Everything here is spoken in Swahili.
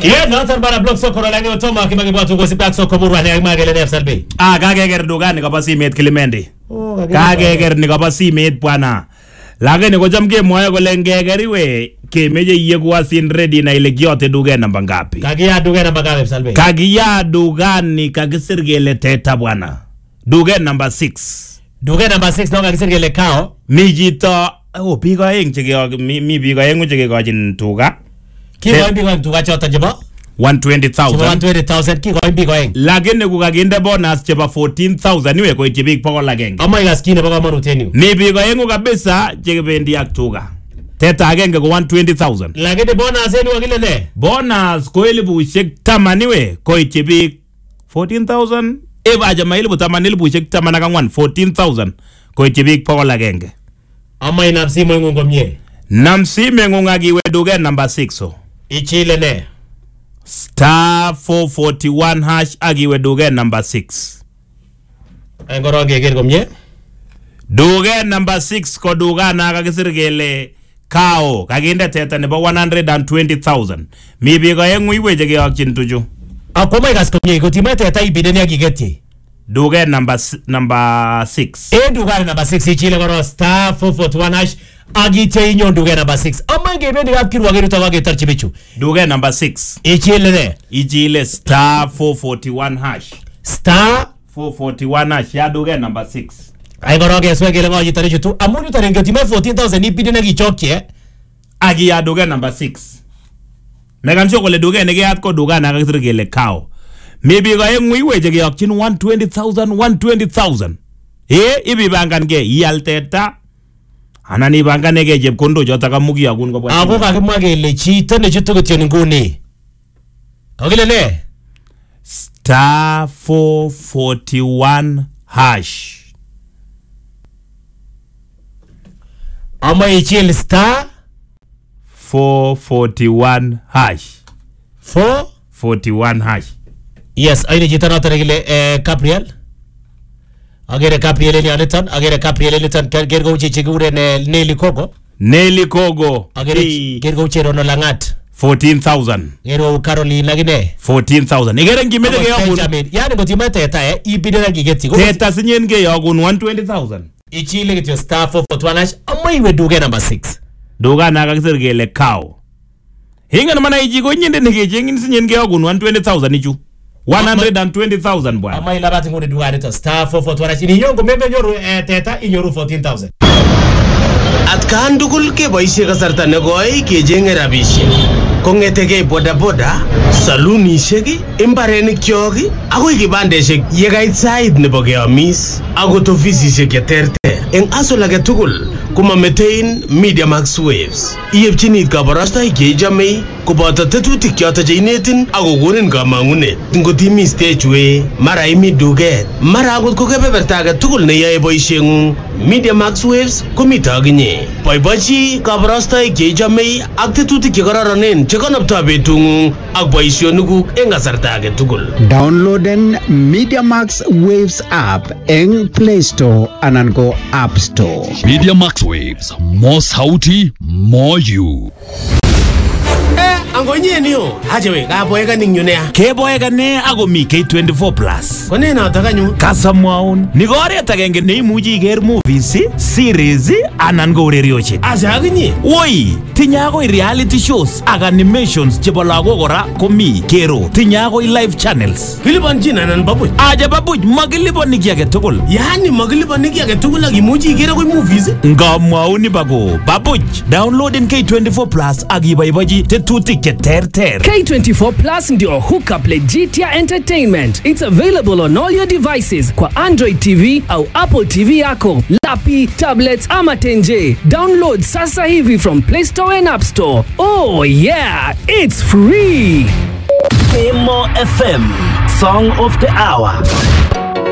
Yeah, noton bara blog soko rangi otoma kimagibwatu gosipak soko murwane ak magele nefsal bay. Kageger dugani kobo simet Kilimendi. Kageger ni kobo simet bwana. Lakini kocham kemwoe kole ngegeriwe kemeje yekuasin ready na ile kiote dugen namba ngapi. Kagiya dugen namba ngapi Salbe? Kagiya dugani kakisir kele teta bwana. Dugen number 6. Dugen number 6 no kakisir kele kao. Mi chito biik aeng mi biik aengu chekekochin tuga. Kikoin biik aeng tuga choto chebo 120,000. 120,000 kikoin biik aeng. Lakini kukakinde bonus chebo 14,000 iwe koityi biik 100. Amai kas kit nebo kamanut en yu. Mi biik aengu kabisa chekebendi ak tuga. Teta agenge ko 120,000. Lakini bonus en yu kile ne? Bonus ko 10,000 iwe koityi biik 14,000. Eva jama 10,000 14,000 koityi biik 100. Amai nab simoit ng'ung komie. Nam simeng'ung akiwe dugen number 6. Ichile ne? *441 hash akiwe dugen number 6. Ngoro keker komie. Dugen number 6 ko dugana kakisir kele kao kakinde teta nebo 120,000. Mi biik aengu iwe chekeyokyin tuchu. Akomai kas komie kotimae teta ibideni akiketyi. Dugen number 6. Dugen number 6 ichile koro *441 hash agite inyon dugen number 6. Amai kebendi kap kirwageru tawagetarchi bichu. Dugen number 6. Ichile ne? Ichile *441 hash. *441 hash ya dugen number 6. Ay koro keswe kele ngoji tare chutu. Amuni tare ngotime 14,000 ibideni akichokye. Agi ya dugen number 6. Megamsho kole dugen nekeyat ko dugan akakisir kele kao. Maybe ga yengu iwe chekeyokyin 120,000. Ibi bangange ial teta anan ibanganege chepkondo choto kamukiyakun kobwa. Ako kakimwa kele chito nechutu kityo nguni. Kakile ne? *441 hash. Ama ichil *441 hash. 441 hash. Yes, aine chito noto nekile Gabriel. Agere Gabriel en yaniton, agere Gabriel eniton gergo uche chekikuren Nelly Kogo. Nelly Kogo. Agere gergo uche Rono Langat. 14,000. Gero Caroline agine 14,000. Igere ngimete keyokun. Yani ngotimae teta ibidena kiketyi. Teta sinyen keyokun 120,000. Ichile kityo *441 hash. Amai we dugen number 6. Dugan akakisir kele kao. Hinga namana iji ko nyende nekechengin sinyen keyokun 120,000 ichu. 120,000 bwana. Amai labati ngone dugan ito *441 hash. Ini nyongo membe nyoru teta inyoru 14,000. Atkan tugul keboisie kasarta negoi kechenge rabisiek. Kongetegei bodaboda, salunisiek, imbarenikyok akoi kibandesiek yekait sait nebo keamis akot ofisisiek cheterter. Eng asol age tugul komametein Media Max Waves. Iyepchini kabarastoik cheichome koboto tetutik choto cheinetin akokonin kamang'unet. Ngotimi stage way, mara imi duket, mara akot ko kebeberta age tugul neyoe boisieng'ung, Media Max Waves komito akinye. Boibochi kabarastoik cheichome ak tetutik chekororonen chekonoptoi betung'ung ak boisionikuk eng kasarta age tugul. Downloaden Media Max Waves app eng Play Store anan ko App Store. Media Max Waves, more sauti, more you. Angonye niyo, hajewe, kaboeka ningyunea. Keboeka ne ako mi K24+. Kone na takanyu. Kasamwaun. Ni oret agenge neimuchi iker movies, series anan ko urerioshek. Asa akinye. Woi, tinye akoi reality shows ak animations chebo lagok kora komi kero. Tinye akoi live channels. Kilipanchin anan babuch. Aja babuch makilipani kiy age tugul. Yani makilipani kiy age tugul ak imuchi iker akoi movies. Ngamwaun bako babuch. Downloaden K24+ ak iboibochi tetutik cheterter. K24+ ndio hookup legitia entertainment. It's available on all your devices kwa Android TV au Apple TV yako, lapi, tablets ama tenje. Download sasa hivi from Play Store and App Store. Oh yeah, it's free. Kemo FM, Song of the Hour.